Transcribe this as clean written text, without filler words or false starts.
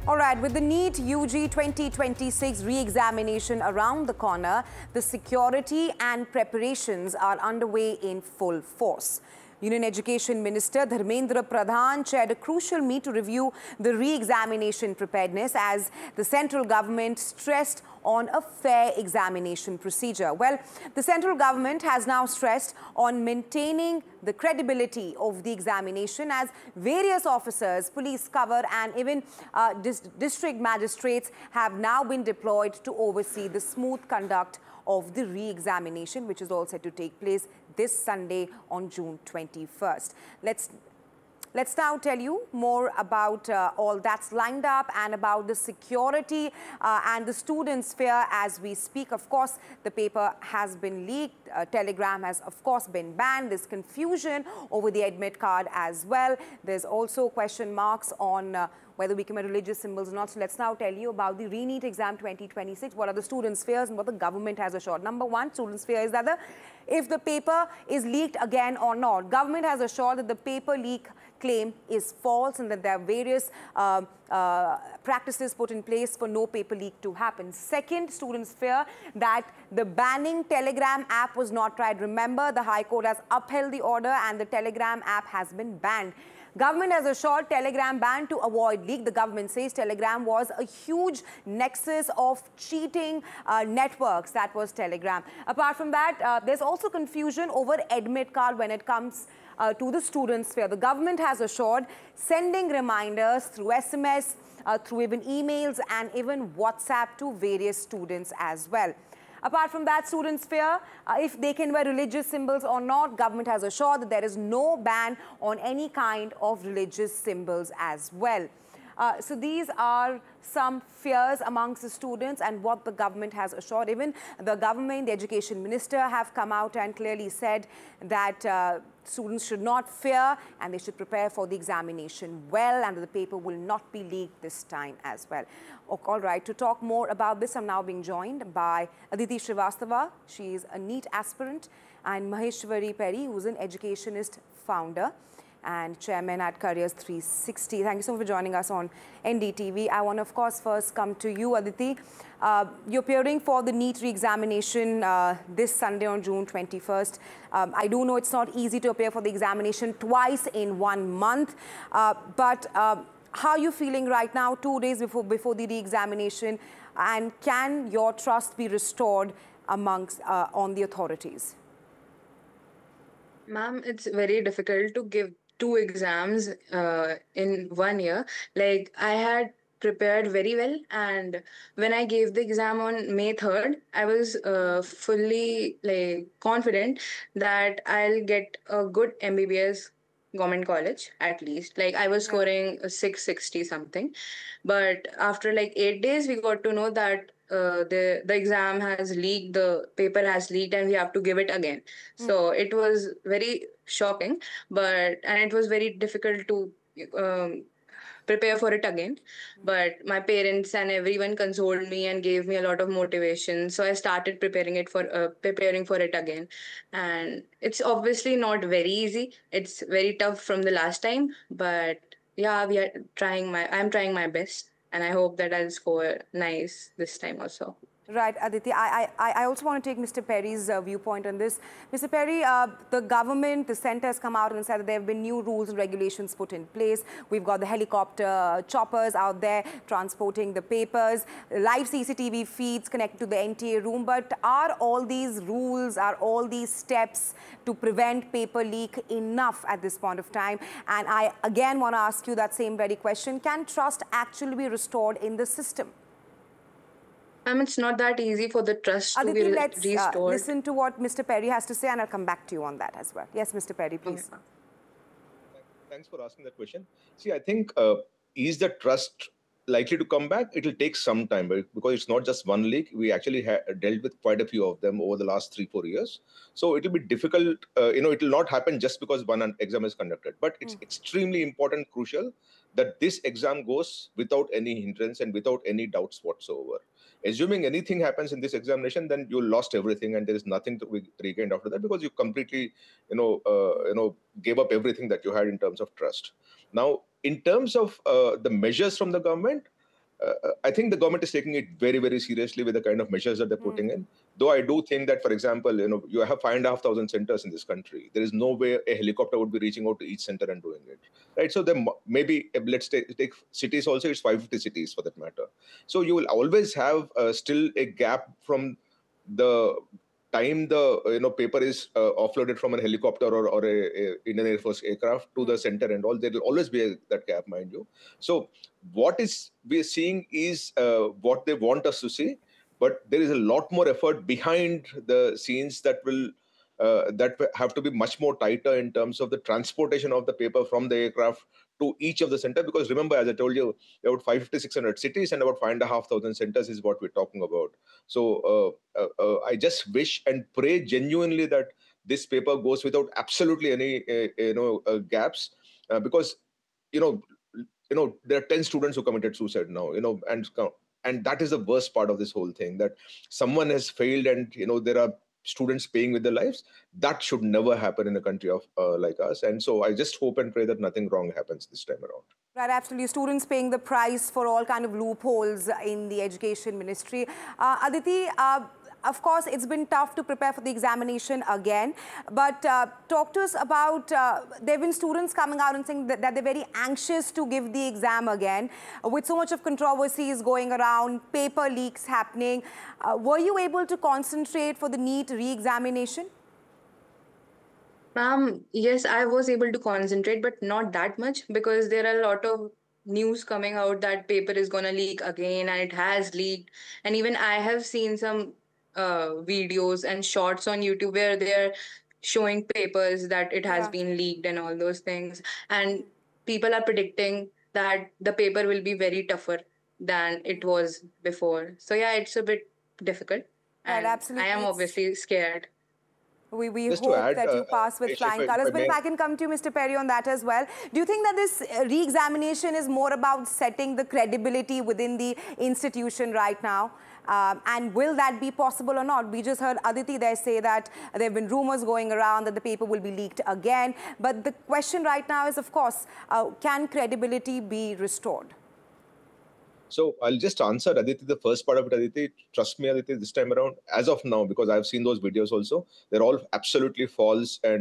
All right, with the NEET UG 2026 re-examination around the corner, the security and preparations are underway in full force. Union Education Minister Dharmendra Pradhan chaired a crucial meet to review the re-examination preparedness as the central government stressed on a fair examination procedure. Well, the central government has now stressed on maintaining the credibility of the examination as various officers, police cover and even district magistrates have now been deployed to oversee the smooth conduct of the re-examination, which is all set to take place this Sunday on June 21st. Let's now tell you more about all that's lined up and about the security and the students' fear as we speak. Of course, the paper has been leaked. Telegram has, of course, been banned. There's confusion over the admit card as well. There's also question marks on whether we commit religious symbols or not. So let's now tell you about the re-NEET exam 2026. What are the students' fears and what the government has assured? Number one, students' fear is that if the paper is leaked again or not. Government has assured that the paper leak claim is false and that there are various practices put in place for no paper leak to happen. Second, students fear that the banning Telegram app was not tried. Remember, the High Court has upheld the order and the Telegram app has been banned. Government has assured Telegram ban to avoid leak. The government says Telegram was a huge nexus of cheating networks. That was Telegram. Apart from that, there's also confusion over admit card when it comes to the students' fear. The government has assured sending reminders through SMS, through even emails and even WhatsApp to various students as well. Apart from that, students fear if they can wear religious symbols or not. Government has assured that there is no ban on any kind of religious symbols as well. So these are some fears amongst the students and what the government has assured. Even the government, the education minister have come out and clearly said that students should not fear and they should prepare for the examination well and the paper will not be leaked this time as well. All right, to talk more about this, I'm now being joined by Aditi Srivastava. She is a NEET aspirant, and Maheshwari Perry, who's an educationist founder and chairman at Careers 360. Thank you so much for joining us on NDTV. I want to, of course, first come to you, Aditi. You're appearing for the NEET re-examination this Sunday on June 21st. I do know it's not easy to appear for the examination twice in 1 month, but how are you feeling right now, 2 days before the re-examination, and can your trust be restored amongst on the authorities? Ma'am, it's very difficult to give two exams in 1 year. Like, I had prepared very well, and when I gave the exam on May 3rd, I was fully confident that I'll get a good MBBS government college at least. Like, I was scoring 660 something, but after 8 days, we got to know that the exam has leaked, the paper has leaked, and we have to give it again. So it was very shocking, and it was very difficult to prepare for it again. But my parents and everyone consoled me and gave me a lot of motivation. So I started preparing for it again. And it's obviously not very easy. It's very tough from the last time. But yeah, I'm trying my best. And I hope that I'll score nice this time also. Right, Aditi. I also want to take Mr. Perry's viewpoint on this. Mr. Perry, the government, the centre has come out and said that there have been new rules and regulations put in place. We've got the helicopter choppers out there transporting the papers, live CCTV feeds connected to the NTA room. But are all these rules, are all these steps to prevent paper leak enough at this point of time? And I again want to ask you that same very question. Can trust actually be restored in the system? It's not that easy for the trust to be let's restored. Listen to what Mr. Perry has to say, and I'll come back to you on that as well. Yes, Mr. Perry, please. Okay. Thanks for asking that question. See, I think is the trust likely to come back? It will take some time because it's not just one leak. We actually dealt with quite a few of them over the last 3-4 years. So it will be difficult. It will not happen just because one exam is conducted. But it's extremely important, crucial that this exam goes without any hindrance and without any doubts whatsoever. Assuming anything happens in this examination, then you lost everything and there is nothing to be regained after that because you completely, gave up everything that you had in terms of trust. Now, in terms of the measures from the government, I think the government is taking it very, very seriously with the kind of measures that they're putting in. Though I do think that, for example, you have 5,500 centers in this country. There is no way a helicopter would be reaching out to each center and doing it, right? So then maybe let's take cities also. It's 550 cities for that matter. So you will always have still a gap from the time the paper is offloaded from a helicopter or a Indian Air Force aircraft to the center and all. There will always be that gap, mind you. So what is we are seeing is what they want us to see, but there is a lot more effort behind the scenes that will have to be much more tighter in terms of the transportation of the paper from the aircraft to each of the center. Because remember, as I told you, about 550, 600 cities and about 5,500 centers is what we're talking about. So I just wish and pray genuinely that this paper goes without absolutely any gaps, because you know there are 10 students who committed suicide now, and that is the worst part of this whole thing, that someone has failed and there are students paying with their lives. That should never happen in a country of like us. And so I just hope and pray that nothing wrong happens this time around. Right, absolutely. Students paying the price for all kind of loopholes in the education ministry. Aditi, of course, it's been tough to prepare for the examination again, but talk to us about, there have been students coming out and saying that they're very anxious to give the exam again. With so much of controversies going around, paper leaks happening, were you able to concentrate for the NEET re-examination? Ma'am, yes, I was able to concentrate, but not that much, because there are a lot of news coming out that paper is gonna leak again, and it has leaked. And even I have seen some videos and shorts on YouTube where they're showing papers that it has been leaked and all those things. And people are predicting that the paper will be very tougher than it was before. So yeah, it's a bit difficult. Right, And absolutely. I am obviously scared. We Just to hope add, that you pass with flying colors. But if I can come to you, Mr. Perry, on that as well. Do you think that this re-examination is more about setting the credibility within the institution right now? And will that be possible or not? We just heard Aditi there say that there have been rumors going around that the paper will be leaked again. But the question right now is, of course, can credibility be restored? So I'll just answer, Aditi, the first part of it, Aditi. Trust me, Aditi, this time around, as of now, because I've seen those videos also, they're all absolutely false and